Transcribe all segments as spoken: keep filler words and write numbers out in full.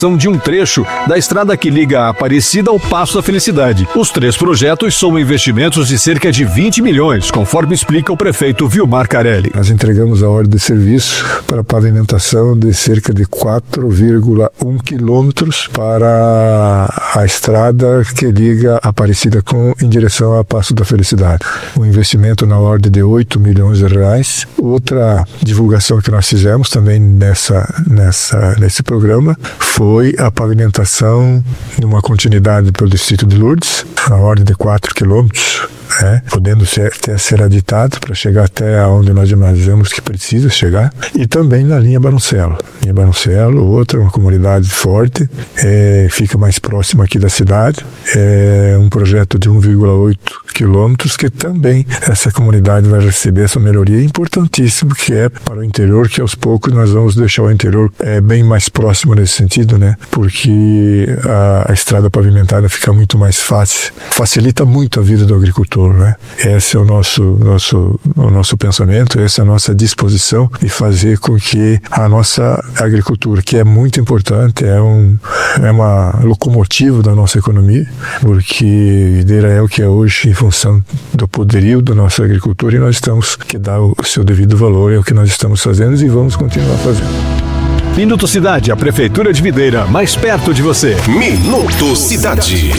de um trecho da estrada que liga a Aparecida ao Passo da Felicidade. Os três projetos são investimentos de cerca de vinte milhões, conforme explica o prefeito Vilmar Carelli. Nós entregamos a ordem de serviço para a pavimentação de cerca de quatro vírgula um quilômetros para a estrada que liga a Aparecida com, em direção ao Passo da Felicidade. Um investimento na ordem de oito milhões de reais. Outra divulgação que nós fizemos também nessa, nessa, nesse programa foi Foi a pavimentação de uma continuidade pelo distrito de Lourdes, na ordem de quatro quilômetros, né, podendo ser, até ser aditado para chegar até onde nós imaginamos que precisa chegar, e também na linha Baroncelo. Linha Baroncelo, outra, uma comunidade forte, é, fica mais próxima aqui da cidade, é um projeto de um vírgula oito quilômetros que também essa comunidade vai receber essa melhoria importantíssima que é para o interior, que aos poucos nós vamos deixar o interior é, bem mais próximo nesse sentido, né? Porque a, a estrada pavimentada fica muito mais fácil, facilita muito a vida do agricultor, né? Esse é o nosso, nosso, o nosso pensamento, essa é a nossa disposição de fazer com que a nossa agricultura, que é muito importante, é, um, é uma locomotiva da nossa economia, porque videira é o que é hoje em função do poderio da nossa agricultura, e nós temos que dar o seu devido valor, é o que nós estamos fazendo e vamos continuar fazendo. Minuto Cidade, a Prefeitura de Videira, mais perto de você. Minuto Cidade.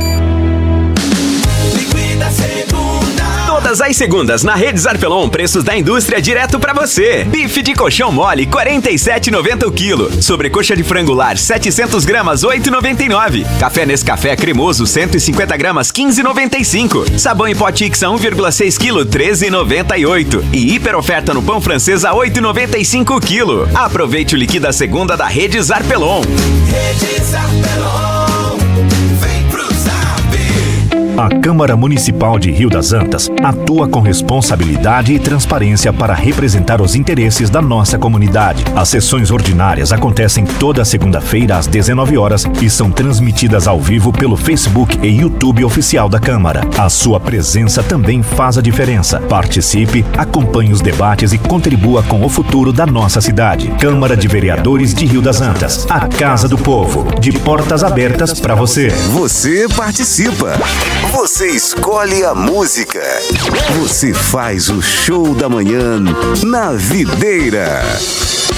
Todas as segundas na Rede Zarpelon, preços da indústria direto pra você. Bife de colchão mole, quarenta e sete reais e noventa centavos o quilo. Sobrecoxa de frangular, setecentos gramas, oito reais e noventa e nove centavos. Café Nescafé cremoso, cento e cinquenta gramas, quinze reais e noventa e cinco centavos. Sabão em pó Tixa, um vírgula seis quilos, treze reais e noventa e oito centavos. E hiper oferta no pão francesa, oito reais e noventa e cinco centavos o quilo. Aproveite o liquida segunda da Rede Zarpelon. Rede Zarpelon, vem pro Zap. A Câmara Municipal de Rio das Antas atua com responsabilidade e transparência para representar os interesses da nossa comunidade. As sessões ordinárias acontecem toda segunda-feira às dezenove horas e são transmitidas ao vivo pelo Facebook e YouTube oficial da Câmara. A sua presença também faz a diferença. Participe, acompanhe os debates e contribua com o futuro da nossa cidade. Câmara de Vereadores de Rio das Antas, a Casa do Povo, de portas abertas para você. Você participa. Você escolhe a música. Você faz o show da manhã na Videira.